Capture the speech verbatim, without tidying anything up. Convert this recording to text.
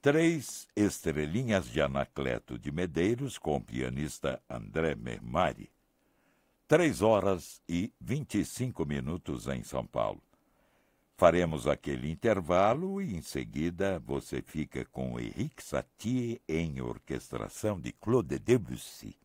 Três estrelinhas de Anacleto de Medeiros com o pianista André Mermari. Três horas e vinte e cinco minutos em São Paulo. Faremos aquele intervalo e, em seguida, você fica com Henrique Satie em orquestração de Claude Debussy.